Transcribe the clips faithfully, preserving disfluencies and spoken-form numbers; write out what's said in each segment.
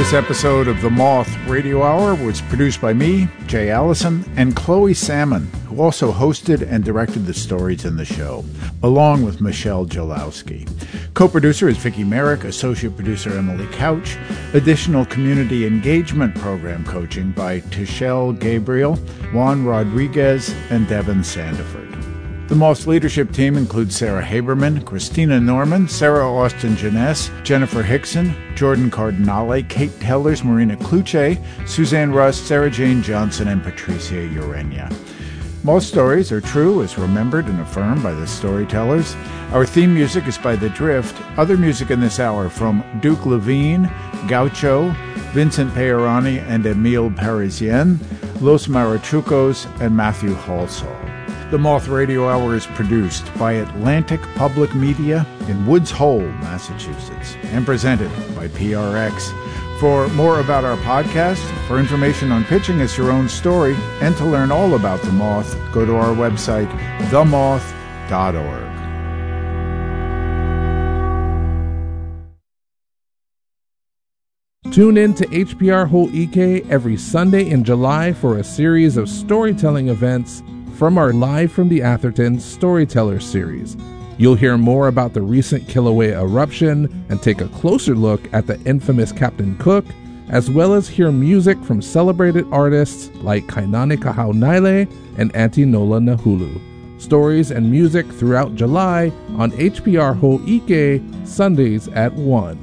This episode of The Moth Radio Hour was produced by me, Jay Allison, and Chloe Salmon, who also hosted and directed the stories in the show, along with Michelle Jalowski. Co-producer is Vicki Merrick, associate producer Emily Couch, additional community engagement program coaching by Tichelle Gabriel, Juan Rodriguez, and Devin Sandiford. The Moth's leadership team includes Sarah Haberman, Christina Norman, Sarah Austin Jeunesse, Jennifer Hickson, Jordan Cardinale, Kate Tellers, Marina Kluche, Suzanne Rust, Sarah Jane Johnson, and Patricia Urenia. Most stories are true as remembered and affirmed by the storytellers. Our theme music is by The Drift. Other music in this hour from Duke Levine, Gaucho, Vincent Peirani and Emile Parisien, Los Marachucos, and Matthew Halsall. The Moth Radio Hour is produced by Atlantic Public Media in Woods Hole, Massachusetts, and presented by P R X. For more about our podcast, for information on pitching us your own story, and to learn all about The Moth, go to our website, the moth dot org. Tune in to H P R Ho'ike every Sunday in July for a series of storytelling events from our Live from the Atherton Storyteller series. You'll hear more about the recent Kilauea eruption and take a closer look at the infamous Captain Cook, as well as hear music from celebrated artists like Kainani Kahaunaile and Auntie Nola Nahulu. Stories and music throughout July on H P R Ho'ike, Sundays at one.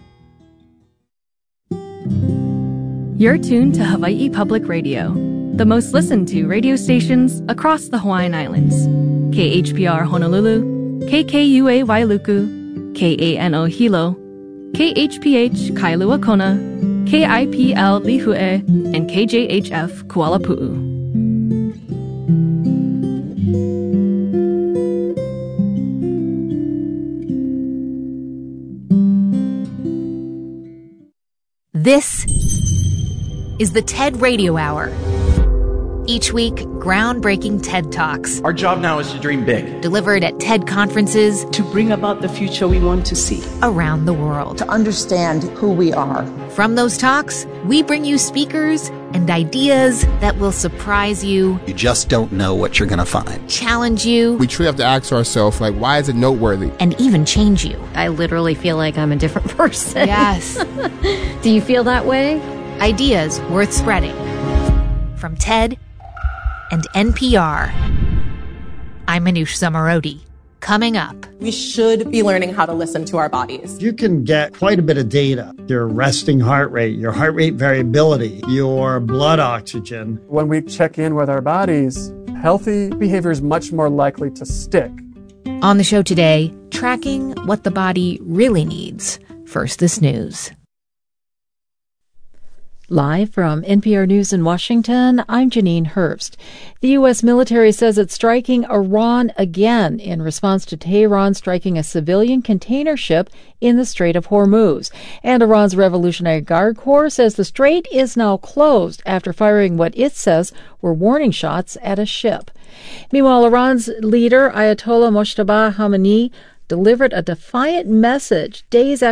You're tuned to Hawaii Public Radio, the most listened to radio stations across the Hawaiian Islands. K H P R Honolulu, K K U A Wailuku, K A N O Hilo, K H P H Kailua Kona, K I P L Lihue, and K J H F Kuala Pu'u. This is the TED Radio Hour. Each week, groundbreaking TED Talks. Our job now is to dream big. Delivered at TED conferences. To bring about the future we want to see. Around the world. To understand who we are. From those talks, we bring you speakers and ideas that will surprise you. You just don't know what you're going to find. Challenge you. We truly have to ask ourselves, like, why is it noteworthy? And even change you. I literally feel like I'm a different person. Yes. Do you feel that way? Ideas worth spreading. From TED and N P R. I'm Manoush Zomorodi. Coming up. We should be learning how to listen to our bodies. You can get quite a bit of data. Your resting heart rate, your heart rate variability, your blood oxygen. When we check in with our bodies, healthy behavior is much more likely to stick. On the show today, tracking what the body really needs. First, this news. Live from N P R News in Washington, I'm Janine Herbst. The U S military says it's striking Iran again in response to Tehran striking a civilian container ship in the Strait of Hormuz. And Iran's Revolutionary Guard Corps says the strait is now closed after firing what it says were warning shots at a ship. Meanwhile, Iran's leader, Ayatollah Mojtaba Khamenei, delivered a defiant message days after